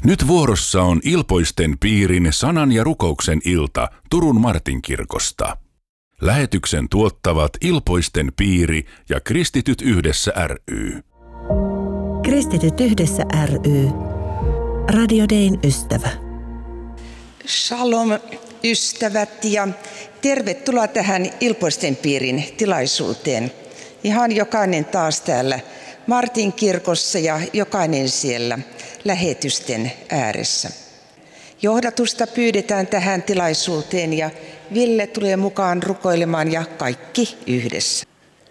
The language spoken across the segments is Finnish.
Nyt vuorossa on Ilpoisten piirin sanan ja rukouksen ilta Turun Martinkirkosta. Lähetyksen tuottavat Ilpoisten piiri ja Kristityt yhdessä ry. Kristityt yhdessä ry. Radio Dayn ystävä. Shalom ystävät ja tervetuloa tähän Ilpoisten piirin tilaisuuteen. Ihan jokainen taas täällä Martinkirkossa ja jokainen siellä lähetysten ääressä. Johdatusta pyydetään tähän tilaisuuteen ja Ville tulee mukaan rukoilemaan ja kaikki yhdessä.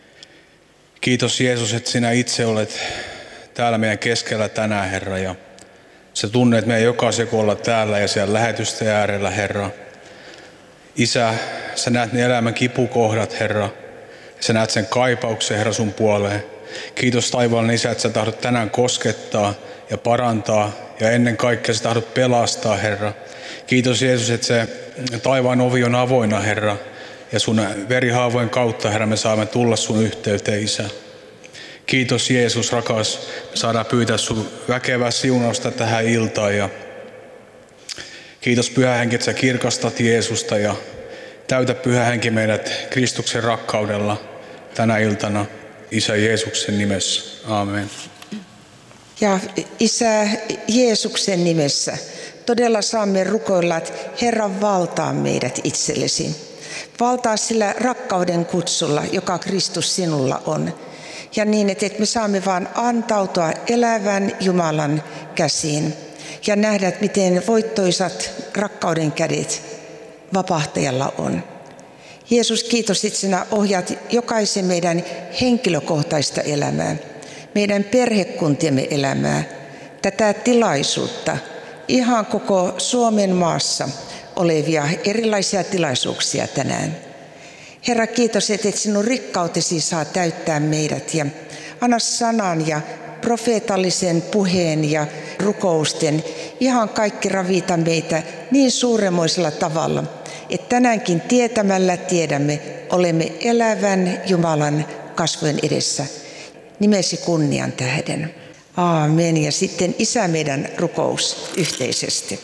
Kiitos Jeesus, että sinä itse olet täällä meidän keskellä tänään, Herra. Ja sä tunnet meidän jokaisen, kun olla täällä ja siellä lähetysten äärellä, Herra. Isä, sä näet ne elämän kipukohdat, Herra. Sä näet sen kaipauksen, Herra, sun puoleen. Kiitos taivaallinen Isä, että sä tahdot tänään koskettaa ja parantaa ja ennen kaikkea sä tahdot pelastaa, Herra. Kiitos Jeesus, että se taivaan ovi on avoinna, Herra. Ja sun verihaavojen kautta, Herra, me saamme tulla sun yhteyteen, Isä. Kiitos Jeesus, rakas. Me saadaan pyytää sun väkevää siunausta tähän iltaan. Ja kiitos Pyhä Henki, että sä kirkastat Jeesusta ja täytä Pyhä Henki meidät Kristuksen rakkaudella tänä iltana. Isä Jeesuksen nimessä. Aamen. Ja Isä Jeesuksen nimessä todella saamme rukoilla, että Herra valtaa meidät itsellesi. Valtaa sillä rakkauden kutsulla, joka Kristus sinulla on. Ja niin, että me saamme vaan antautua elävän Jumalan käsiin ja nähdä, että miten voittoisat rakkauden kädet vapahtajalla on. Jeesus, kiitos, että sinä ohjaat jokaisen meidän henkilökohtaista elämää, meidän perhekuntiemme elämää, tätä tilaisuutta, ihan koko Suomen maassa olevia erilaisia tilaisuuksia tänään. Herra, kiitos, että sinun rikkautesi saa täyttää meidät ja anna sanan ja profeetallisen puheen ja rukousten ihan kaikki ravita meitä niin suuremmoisella tavalla, että tänäänkin tietämällä tiedämme, olemme elävän Jumalan kasvojen edessä. Nimesi kunnian tähden. Aamen. Ja sitten Isä meidän rukous yhteisesti.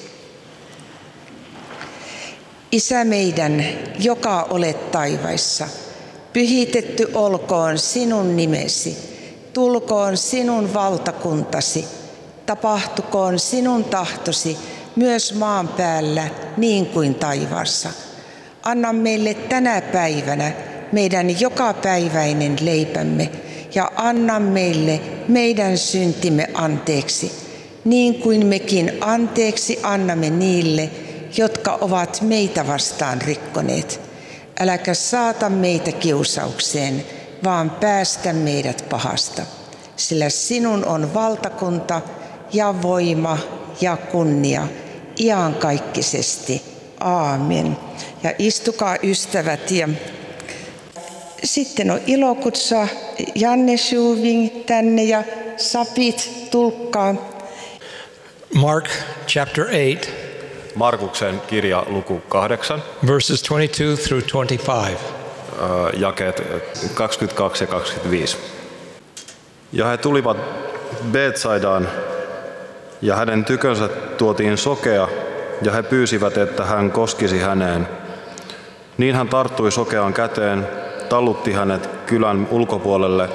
Isä meidän, joka olet taivaissa, pyhitetty olkoon sinun nimesi, tulkoon sinun valtakuntasi, tapahtukoon sinun tahtosi myös maan päällä niin kuin taivaassa. Anna meille tänä päivänä meidän jokapäiväinen leipämme ja anna meille meidän syntimme anteeksi, niin kuin mekin anteeksi annamme niille, jotka ovat meitä vastaan rikkoneet. Äläkä saata meitä kiusaukseen, vaan päästä meidät pahasta. Sillä sinun on valtakunta ja voima ja kunnia iankaikkisesti. Aamen. Ja istukaa ystävät. Ja sitten on ilo kutsua Janne Schuving tänne ja Sapit tulkkaa. Mark chapter 8. Markuksen kirja luku 8. Verses 22 through 25. Jakeet 22 ja 25. Ja he tulivat Betsaidaan, ja hänen tykönsä tuotiin sokea, ja he pyysivät, että hän koskisi häneen. Niin hän tarttui sokeaan käteen, tallutti hänet kylän ulkopuolelle,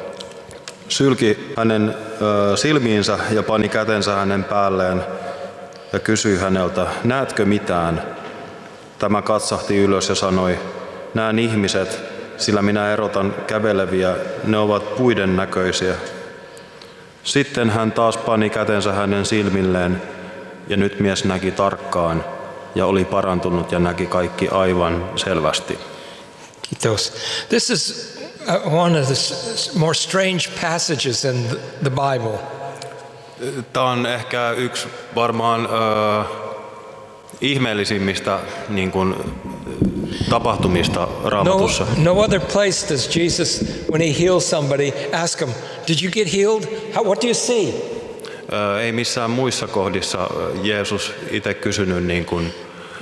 sylki hänen silmiinsä ja pani kätensä hänen päälleen ja kysyi häneltä, näetkö mitään? Tämä katsahti ylös ja sanoi, näen ihmiset, sillä minä erotan käveleviä, ne ovat puiden näköisiä. Sitten hän taas pani kätensä hänen silmilleen, ja nyt mies näki tarkkaan, ja oli parantunut ja näki kaikki aivan selvästi. Kiitos. This is one of the more strange passages in the Bible. Tämä on ehkä yksi varmaan ihmeellisimmistä niin kuin, tapahtumista Raamatussa. No other place does Jesus, when he heals somebody, ask him, did you get healed? What do you see? Ei missään muissa kohdissa Jeesus itse kysynyt, niin kuin,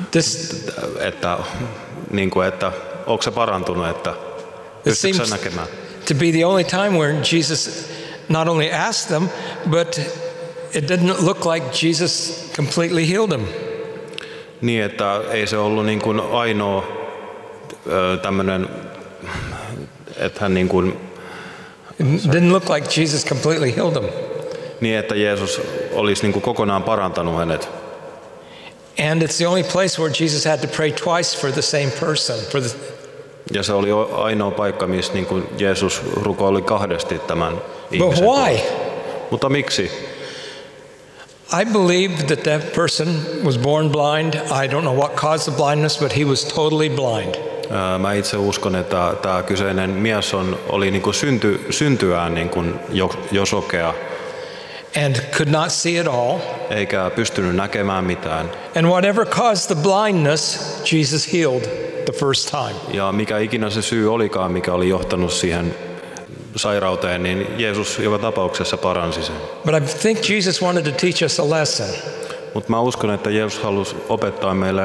että onko se parantunut, että pystytkö sä näkemään? To be the only time where Jesus not only asked them, but it didn't look like Jesus completely healed him. Niin, että ei se ollut niin kuin ainoa tämmöinen, että hän niin kuin... It didn't look like Jesus completely healed him. Niin, että Jeesus olisi niin kuin kokonaan parantanut hänet. And it's the only place where Jesus had to pray twice for the same person. Ja se oli ainoa paikka, missä niin kuin Jeesus rukoili kahdesti tämän ihmisen. But why? Mutta miksi? I believe that person was born blind. I don't know what caused the blindness, but he was totally blind. Mä itse uskon, että tämä kyseinen mies oli niin kuin syntyään niin kuin jo sokea. And could not see at all. Eikä pystynyt näkemään mitään. And whatever caused the blindness, Jesus healed the first time. Ja mikä ikinä se syy olikaan, mikä oli johtanut siihen sairauteen, niin Jeesus joka tapauksessa paransi sen. But I think Jesus wanted to teach us a lesson. Mutta mä uskon, että Jeesus halusi opettaa meille.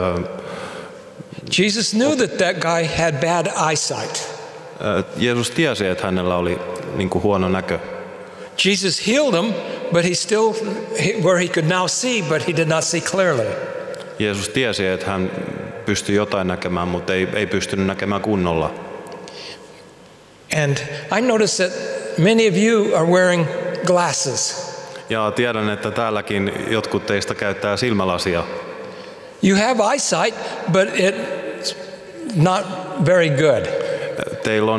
Jesus knew that guy had bad eyesight. Jeesus tiesi, että hänellä oli niin kuin huono näkö. Jesus healed him, but he still, where he could now see, but he did not see clearly. Jeesus tiesi, että hän pystyi jotain näkemään, mutta ei pystynyt näkemään kunnolla. And I noticed that many of you are wearing glasses. Ja tiedän, että täälläkin jotkut teistä käyttää silmälasia. You have eyesight, but it's not very good. Teillä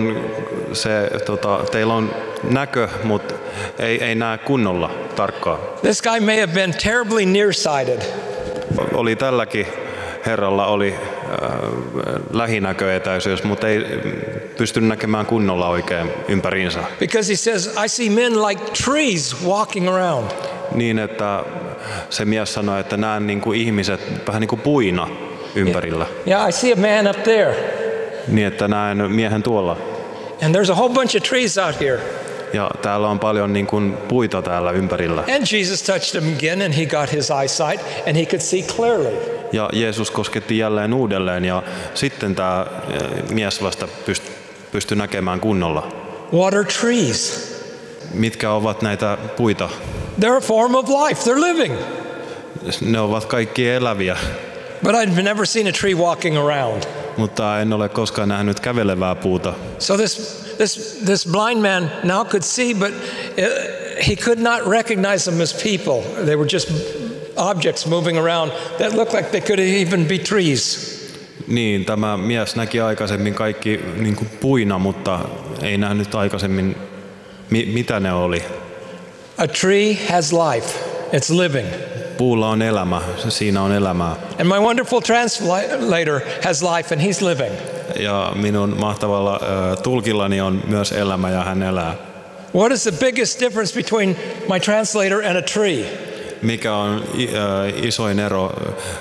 on näkö, mutta ei näe kunnolla tarkkaan. This guy may have been terribly nearsighted. Oli tälläkin herralla oli lähinäköetäisyys, mutta ei pystynyt näkemään kunnolla oikein ympäriinsä. Because he says, I see men like trees walking around. Niin, että se mies sanoi, että näen niin kuin ihmiset vähän niin kuin puina ympärillä. Yeah, I see a man up there. Niin, että näen miehen tuolla. And there's a whole bunch of trees out here. Ja täällä on paljon niin kuin puita täällä ympärillä. And Jesus touched him again and he got his eyesight and he could see clearly. Ja Jeesus kosketti jälleen uudelleen ja sitten tämä mies vasta pystyi näkemään kunnolla. What are trees? Mitkä ovat näitä puita? They're a form of life. They're living. Ne ovat kaikki eläviä. But I've never seen a tree walking around. Mutta en ole koskaan nähnyt kävelevää puuta. So this blind man now could see, but he could not recognize them as people. They were just objects moving around that looked like they could even be trees. Niin, tämä mies näki aikaisemmin kaikki niin kuin puina, mutta ei nähnyt aikaisemmin mitä ne oli. A tree has life. It's living. Puulla on elämä, siinä on elämää. And my wonderful translator has life and he's living. Ja minun mahtavalla tulkillani on myös elämä ja hän elää. What is the biggest difference between my translator and a tree? Mikä on isoin ero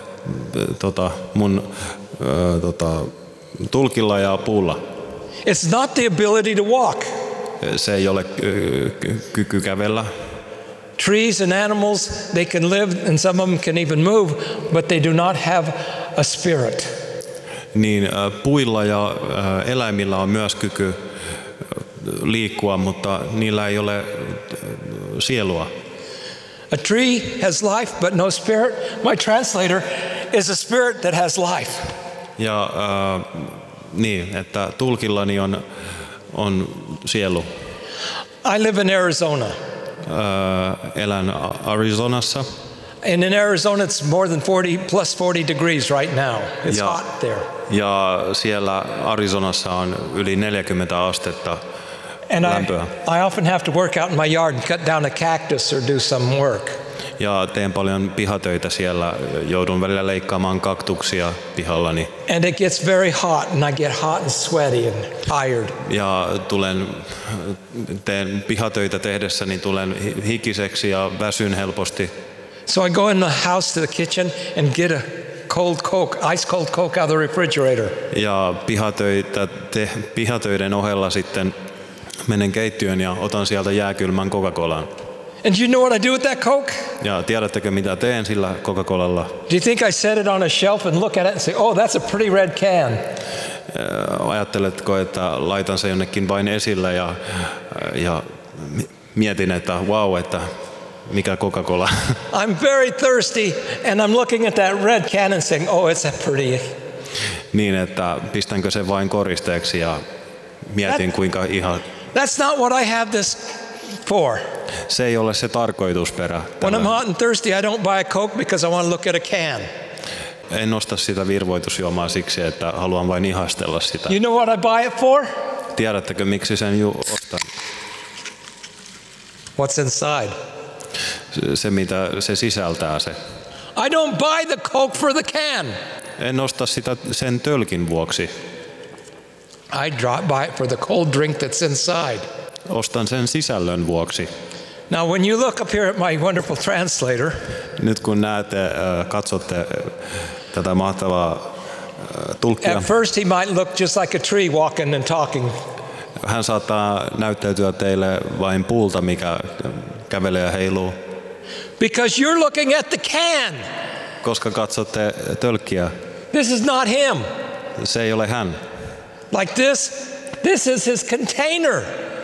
mun tulkilla ja puulla? It's not the ability to walk. Se ei ole kyky kävellä. Trees and animals, they can live and some of them can even move, but they do not have a spirit. Niin puilla ja eläimillä on myös kyky liikkua, mutta niillä ei ole sielua. A tree has life but no spirit. My translator is a spirit that has life. Ja niin, että tulkillani on sielu. I live in Arizona. Elän Arizonassa. And in Arizona it's more than 40 degrees right now. It's hot there. Ja siellä Arizonassa on yli 40 astetta lämpöä. I often have to work out in my yard and cut down a cactus or do some work. Ja teen paljon pihatöitä siellä. Joudun välillä leikkaamaan kaktuksia pihallani. And it gets very hot and I get hot and sweaty and tired. Ja teen pihatöitä tehdessäni tulen hikiseksi ja väsyn helposti. So I go in the house to the kitchen and get a cold Coke, ice cold Coke out of the refrigerator. Ja pihatöiden ohella sitten menen keittiöön ja otan sieltä jääkylmän Coca-Colan. And you know what I do with that Coke? Ja tiedättekö mitä teen sillä Coca-Colalla? Do you think I set it on a shelf and look at it and say, oh, that's a pretty red can? Ajatteletko, että laitan se jonnekin vain esille ja mietin, että wow, että mikä Coca-Cola. I'm very thirsty and I'm looking at that red can and saying, oh, it's a pretty. Niin, että pistänkö se vain koristeeksi ja mietin kuinka ihan. That's not what I have this for. Se ei ole se tarkoitusperä. When I'm hot and thirsty, I don't buy a Coke because I want to look at a can. En osta sitä virvoitusjuomaa siksi, että haluan vain ihastella sitä. You know what I buy it for? Tiedättekö, miksi sen ostan? What's inside? Se, mitä se sisältää se. I don't buy the Coke for the can. En osta sitä sen tölkin vuoksi. I buy it for the cold drink that's inside. Ostan sen sisällön vuoksi. Now, when you look up here at my wonderful translator, Nyt kun katsotte tätä mahtavaa tulkkia, at first he might look just like a tree walking and talking. hän saattaa näyttäytyä teille vain puulta, mikä kävelee ja heiluu. Because you're looking at the can. Koska katsotte tölkkiä, This is not him. se ei ole hän. Like this is his container.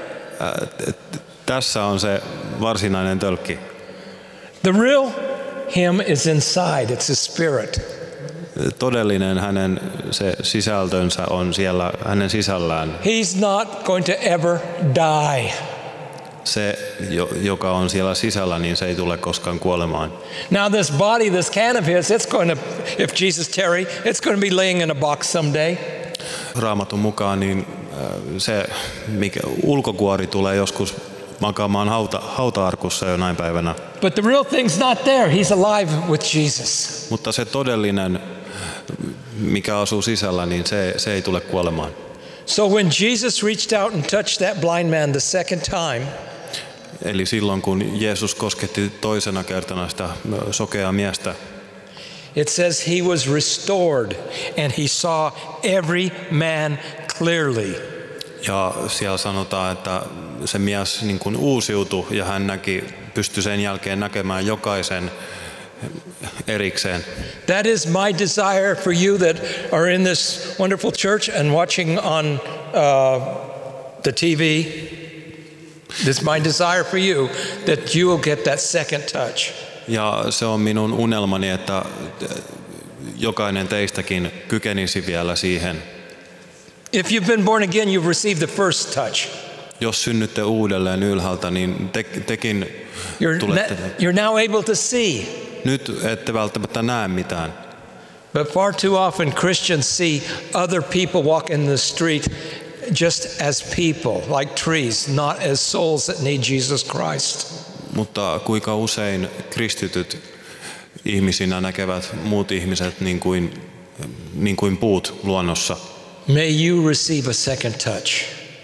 Tässä on se varsinainen tölkki. The real him is inside. It's his spirit. Todellinen hänen se sisältönsä on siellä hänen sisällään. He's not going to ever die. Se, joka on siellä sisällä, niin se ei tule koskaan kuolemaan. Now this body, this can of his, it's going to, if Jesus tarry, it's going to be laying in a box someday. Raamatun mukaan niin se mikä ulkokuori tulee joskus makaamaan hauta-arkussa jonain päivänä. But the real thing's not there. He's alive with Jesus. Mutta se todellinen, mikä asuu sisällä, niin se ei tule kuolemaan. So when Jesus reached out and touched that blind man the second time, Eli silloin kun Jeesus kosketti toisena kertana sitä sokeaa miestä, it says he was restored and he saw every man clearly. ja siellä sanotaan, että se mies niin kuin uusiutui ja hän pystyi sen jälkeen näkemään jokaisen erikseen. That is my desire for you that are in this wonderful church and watching on the TV. This is my desire for you that you will get that second touch. Ja se on minun unelmani, että jokainen teistäkin kykenisi vielä siihen. If you've been born again, you've received the first touch. Jos synnytte uudelleen ylhäältä, niin tekin tulette. You're now able to see. Nyt ette välttämättä näe mitään. But far too often Christians see other people walk in the street just as people, like trees, not as souls that need Jesus Christ. Mutta kuinka usein kristityt ihmisinä näkevät muut ihmiset niin kuin puut luonnossa. May you receive a second touch.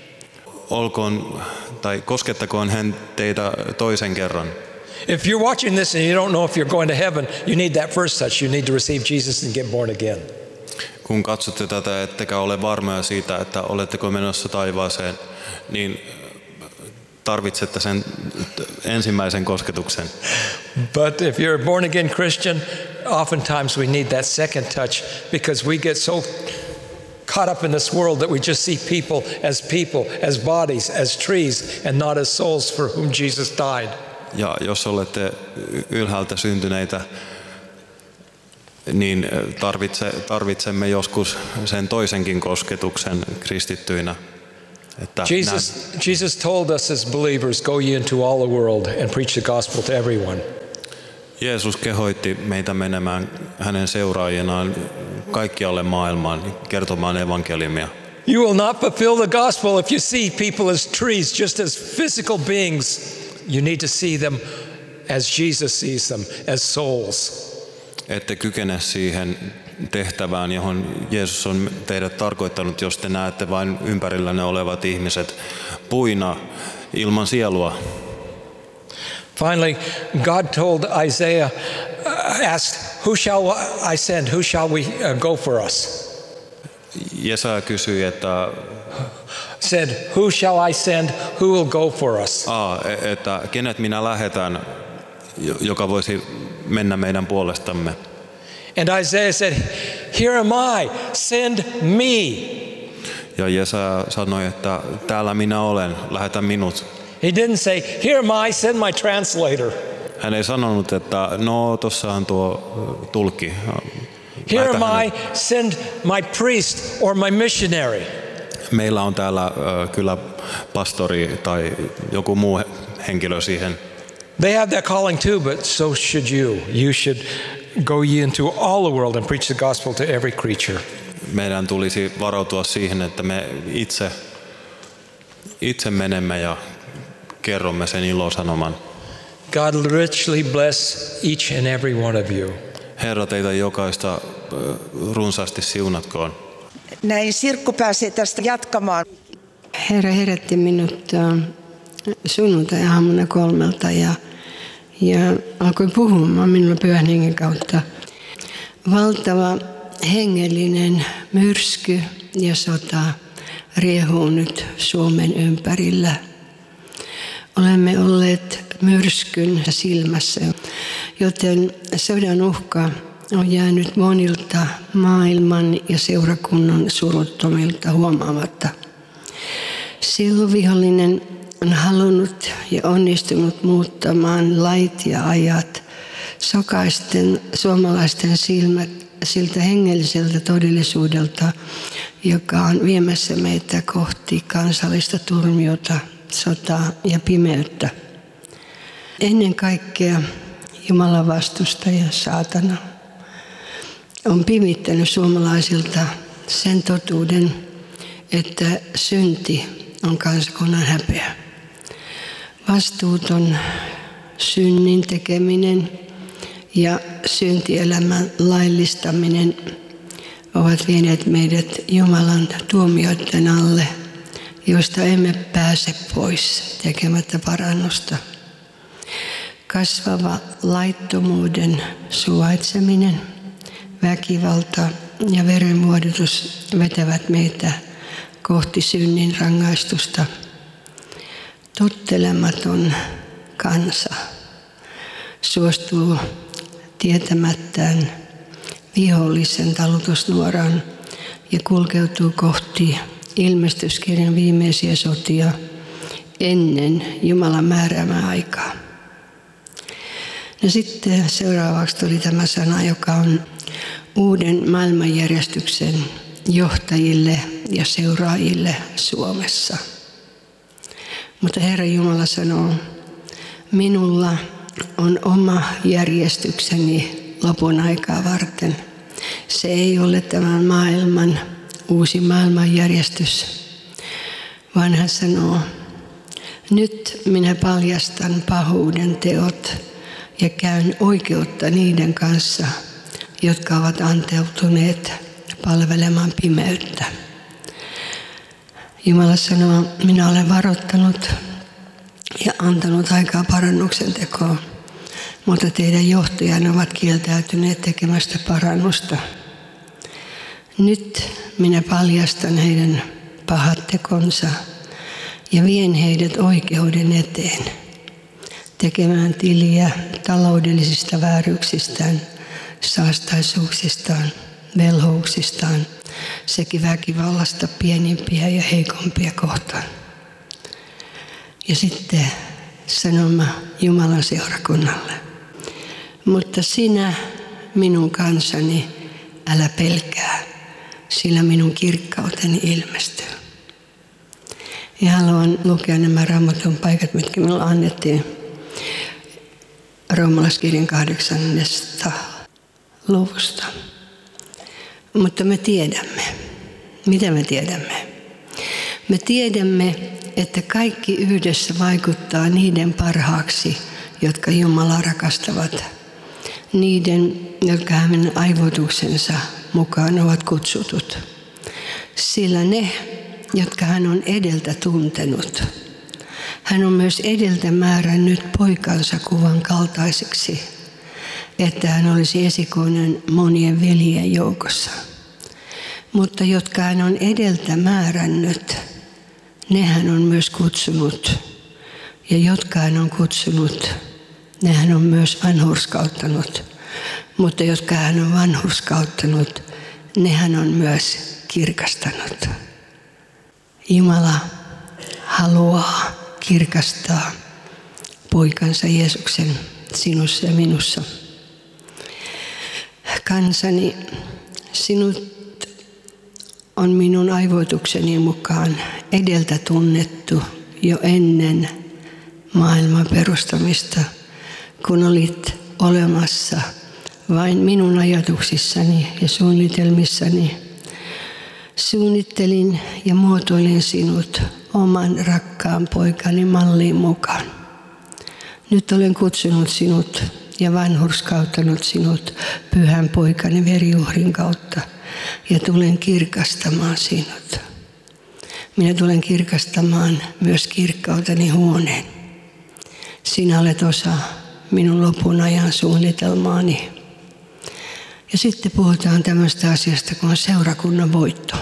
Koskettakoon hän teitä toisen kerran. If you're watching this and you don't know if you're going to heaven, you need that first touch. You need to receive Jesus and get born again. Kun katsotte tätä, ettekä ole varmoja siitä, että oletteko menossa taivaaseen, niin tarvitsette sen ensimmäisen kosketuksen. But if you're a born again Christian, oftentimes we need that second touch because we get so caught up in this world that we just see people, as bodies, as trees, and not as souls for whom Jesus died. Ja jos olette ylhäältä syntyneitä, niin tarvitsemme joskus sen toisenkin kosketuksen kristittyinä. Että Jesus told us as believers, go ye into all the world and preach the gospel to everyone. Jeesus kehoitti meitä menemään hänen seuraajinaan kaikkialle maailmaan kertomaan evankeliumia. You will not fulfill the gospel if you see people as trees, just as physical beings. You need to see them as Jesus sees them, as souls. Ette kykene siihen tehtävään, johon Jeesus on teidät tarkoittanut, jos te näette vain ympärillänne olevat ihmiset puina ilman sielua. Finally, God told Isaiah, asked, who shall I send? Who shall we go for us? Jesaja kysyi, että said, who shall I send? Who will go for us? Että kenet minä lähetän, joka voisi mennä meidän puolestamme. And Isaiah said, here am I, send me. Ja Jesaja sanoi, että täällä minä olen, lähetä minut. He didn't say, here am I, send my translator. Hän ei sanonut, että no tossahan tuo tulkki. Here am I, send my priest or my missionary. Meillä on täällä kyllä pastori tai joku muu henkilö siihen. They have that calling too, but so should you. You should go ye into all the world and preach the gospel to every creature. Meidän tulisi varautua siihen, että me itse menemme ja kerromme sen ilosanoman. God richly bless each and every one of you. Herra, teitä jokaista runsaasti siunatkoon. Näin Sirkku pääsee tästä jatkamaan. Herra herätti minut sunnuntai-aamuna 3 ja alkoi puhumaan minulle Pyhän Hengen kautta. Valtava hengellinen myrsky ja sota riehuu nyt Suomen ympärillä. Olemme olleet myrskyn silmässä, joten sodan uhka on jäänyt monilta maailman ja seurakunnan suruttomilta huomaamatta. Silloin vihollinen on halunnut ja onnistunut muuttamaan lait ja ajat, sokaisten suomalaisten silmät siltä hengelliseltä todellisuudelta, joka on viemässä meitä kohti kansallista turmiota, sotaa ja pimeyttä. Ennen kaikkea Jumalan vastustaja saatana on pimittänyt suomalaisilta sen totuuden, että synti on kansakunnan häpeä. Vastuuton synnin tekeminen ja syntielämän laillistaminen ovat vieneet meidät Jumalan tuomioiden alle, joista emme pääse pois tekemättä parannusta. Kasvava laittomuuden suvaitseminen, väkivalta ja verenvuodatus vetävät meitä kohti synnin rangaistusta. Tottelematon kansa suostuu tietämättään vihollisen talutusnuoraan ja kulkeutuu kohti ilmestyskirjan viimeisiä sotia ennen Jumalan määräämää aikaa. Ja sitten seuraavaksi tuli tämä sana, joka on uuden maailmanjärjestyksen johtajille ja seuraajille Suomessa. Mutta Herra Jumala sanoo, minulla on oma järjestykseni lopun aikaa varten. Se ei ole tämän maailman uusi maailmanjärjestys, vaan hän sanoo, nyt minä paljastan pahuuden teot ja käyn oikeutta niiden kanssa, jotka ovat anteutuneet palvelemaan pimeyttä. Jumala sanoo, minä olen varoittanut ja antanut aikaa parannuksen tekoon, mutta teidän johtajanne ovat kieltäytyneet tekemästä parannusta. Nyt minä paljastan heidän pahat tekonsa ja vien heidät oikeuden eteen, tekemään tiliä taloudellisista vääryyksistään, saastaisuuksistaan, velhouksistaan sekä väkivallasta pienimpiä ja heikompia kohtaan. Ja sitten sanoma Jumalan seurakunnalle. Mutta sinä, minun kansani, älä pelkää, sillä minun kirkkauteni ilmestyy. Ja haluan lukea nämä Raamatun paikat, mitkä minulle annettiin Roomalaiskirjan 8. luvusta. Mutta me tiedämme. Mitä me tiedämme? Me tiedämme, että kaikki yhdessä vaikuttaa niiden parhaaksi, jotka Jumalaa rakastavat. Niiden, jotka hänen aivoituksensa mukaan ovat kutsutut. Sillä ne, jotka hän on edeltä tuntenut, hän on myös edeltä määrännyt poikansa kuvan kaltaiseksi, että hän olisi esikoinen monien veljen joukossa. Mutta jotka hän on edeltä määrännyt, ne hän on myös kutsunut. Ja jotka hän on kutsunut, ne hän on myös vanhurskauttanut. Mutta jotka hän on vanhurskauttanut, ne hän on myös kirkastanut. Jumala haluaa kirkastaa poikansa Jeesuksen sinussa ja minussa. Kansani, sinut on minun aivoitukseni mukaan edeltä tunnettu jo ennen maailman perustamista, kun olit olemassa vain minun ajatuksissani ja suunnitelmissani. Suunnittelin ja muotoilin sinut oman rakkaan poikani malliin mukaan. Nyt olen kutsunut sinut ja vanhurskauttanut sinut pyhän poikani veriuhrin kautta ja tulen kirkastamaan sinut. Minä tulen kirkastamaan myös kirkkauteni huoneen. Sinä olet osa minun lopun ajan suunnitelmaani. Ja sitten puhutaan tämmöistä asiasta kuin seurakunnan voitto.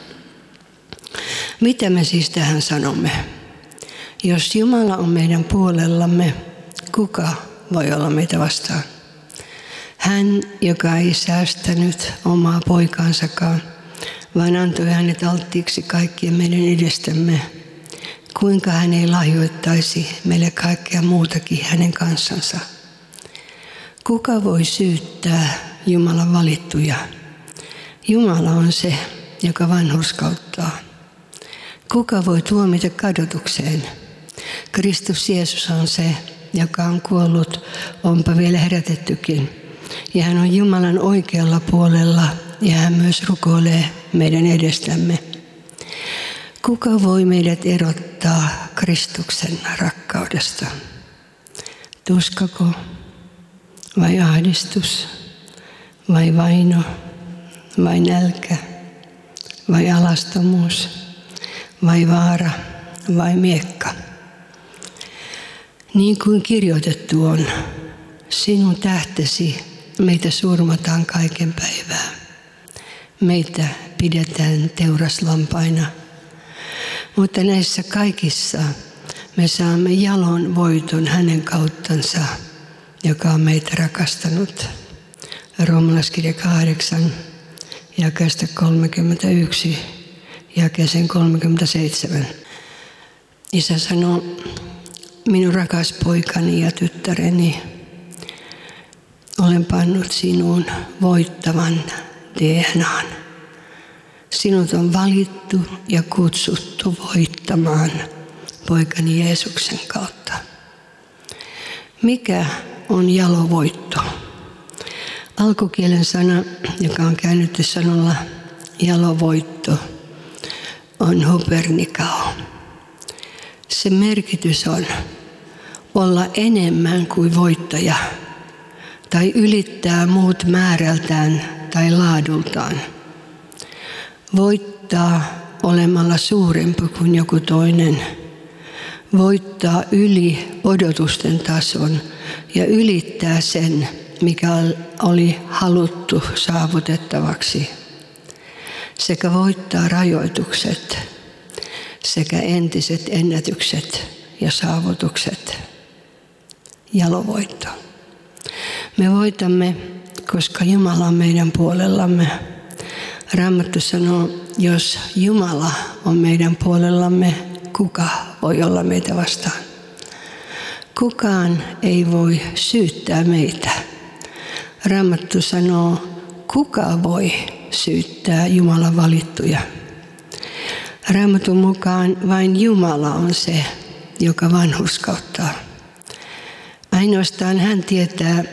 Mitä me siis tähän sanomme? Jos Jumala on meidän puolellamme, kuka voi olla meitä vastaan? Hän, joka ei säästänyt omaa poikaansakaan, vaan antoi hänet alttiiksi kaikkien meidän edestämme. Kuinka hän ei lahjoittaisi meille kaikkea muutakin hänen kanssansa? Kuka voi syyttää Jumalan valittuja? Jumala on se, joka vanhurskauttaa. Kuka voi tuomita kadotukseen? Kristus Jeesus on se, joka on kuollut, onpa vielä herätettykin. Ja hän on Jumalan oikealla puolella ja hän myös rukoilee meidän edestämme. Kuka voi meidät erottaa Kristuksen rakkaudesta? Tuskako vai ahdistus vai vaino vai nälkä vai alastomuus vai vaara vai miekka? Niin kuin kirjoitettu on, sinun tähtesi meitä surmataan kaiken päivää. Meitä pidetään teuraslampaina. Mutta näissä kaikissa me saamme jalon voiton hänen kauttansa, joka on meitä rakastanut. Roomalaiskirja 8, jakeesta 31, jakeeseen 37. Isä sanoo, minun rakas poikani ja tyttäreni, olen pannut sinuun voittavan DNAn. Sinut on valittu ja kutsuttu voittamaan poikani Jeesuksen kautta. Mikä on jalovoitto? Alkukielen sana, joka on käännetty sanalla jalovoitto, on hupernikao. Se merkitys on olla enemmän kuin voittaja tai ylittää muut määrältään tai laadultaan. Voittaa olemalla suurempi kuin joku toinen. Voittaa yli odotusten tason ja ylittää sen, mikä oli haluttu saavutettavaksi. Sekä voittaa rajoitukset sekä entiset ennätykset ja saavutukset. Jalovoitto. Me voitamme, koska Jumala on meidän puolellamme. Raamattu sanoo, jos Jumala on meidän puolellamme, kuka voi olla meitä vastaan? Kukaan ei voi syyttää meitä. Raamattu sanoo, kuka voi syyttää Jumalan valittuja? Raamatun mukaan vain Jumala on se, joka vanhurskauttaa. Ainoastaan hän tietää,